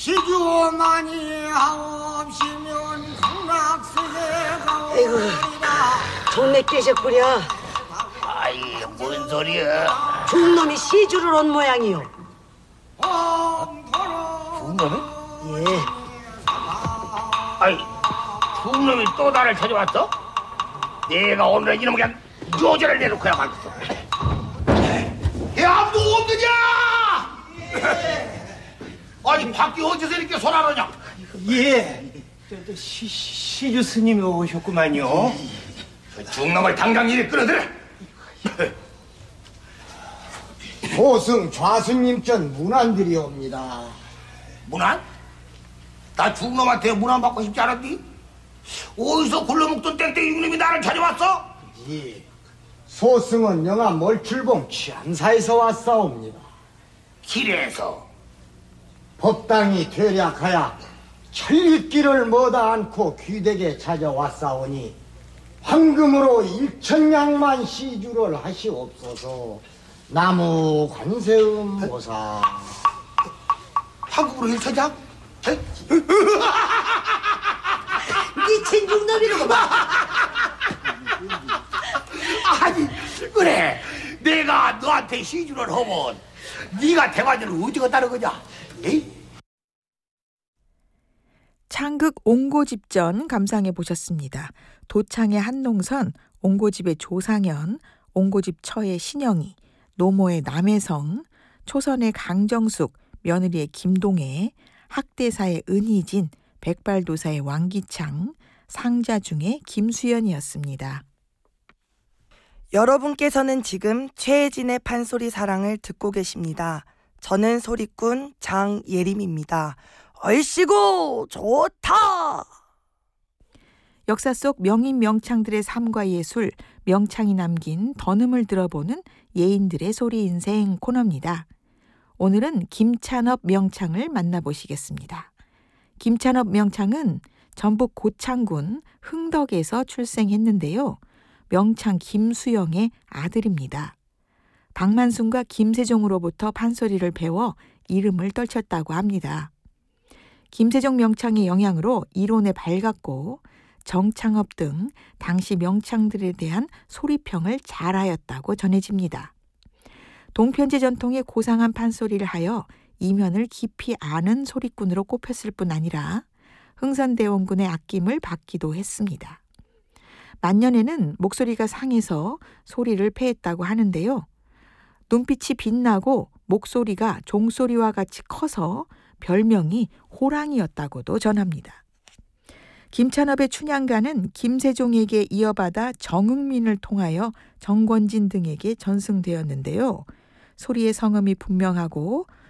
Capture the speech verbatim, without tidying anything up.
시주만이 하옵시면 극락세계가 아이고, 동네 깨셨구려. 아이, 뭔 소리야? 죽은 놈이 시주를 온 모양이요. 죽은 놈이? 예. 아이, 죽은 놈이 또 나를 찾아왔어? 내가 오늘 이놈 그냥 요절을 내놓고야 말겠어. 야, 아무도 없느냐? 아니, 밖에 어디서 이렇게 소란하냐? 예, 저, 저, 시, 시주 스님이 오셨구만요. 그 죽놈을 당장 이리 끌어들여. 보승 좌수님 전 문안드리옵니다. 문안? 나 죽놈한테 문안 받고 싶지 않았니? 어디서 굴러먹던 땡땡이 육놈이 나를 찾아왔어? 예, 소승은 영하 멀출봉 취안사에서 왔사옵니다. 길에서. 법당이 퇴략하여 천리길을 머다 않고 귀되게 찾아왔사오니 황금으로 일천냥만 시주를 하시옵소서. 나무 관세음 보사. 황금으로 일천장? 미친 죽놈이라고 봐. 아니, 그래, 내가 너한테 시주를 하면 네가 대관절을 어디 갔다는 거냐? 에이? 창극 옹고집전 감상해 보셨습니다. 도창의 한농선, 옹고집의 조상현, 옹고집 처의 신영이, 노모의 남해성, 초선의 강정숙, 며느리의 김동애, 학대사의 은희진, 백발도사의 왕기창, 상자 중에 김수연이었습니다. 여러분께서는 지금 최혜진의 판소리 사랑을 듣고 계십니다. 저는 소리꾼 장예림입니다. 얼씨구 좋다! 역사 속 명인 명창들의 삶과 예술, 명창이 남긴 던음을 들어보는 예인들의 소리 인생 코너입니다. 오늘은 김찬업 명창을 만나보시겠습니다. 김찬업 명창은 전북 고창군 흥덕에서 출생했는데요. 명창 김수영의 아들입니다. 박만순과 김세종으로부터 판소리를 배워 이름을 떨쳤다고 합니다. 김세종 명창의 영향으로 이론에 밝았고 정창업 등 당시 명창들에 대한 소리평을 잘하였다고 전해집니다. 동편제 전통의 고상한 판소리를 하여 이면을 깊이 아는 소리꾼으로 꼽혔을 뿐 아니라 흥선대원군의 아낌을 받기도 했습니다. 만년에는 목소리가 상해서 소리를 폐했다고 하는데요. 눈빛이 빛나고 목소리가 종소리와 같이 커서 별명이 호랑이였다고도 전합니다. 김찬업의 춘향가는 김세종에게 이어받아 정흥민을 통하여 정권진 등에게 전승되었는데요. 소리의 성음이 분명하고